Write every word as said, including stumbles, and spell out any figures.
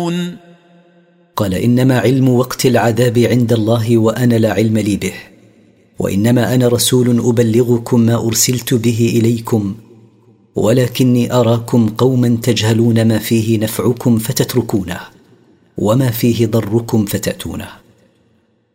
قال: إنما علم وقت العذاب عند الله وأنا لا علم لي به، وإنما أنا رسول أبلغكم ما أرسلت به إليكم، ولكني أراكم قوما تجهلون ما فيه نفعكم فتتركونه، وما فيه ضركم فتأتونه.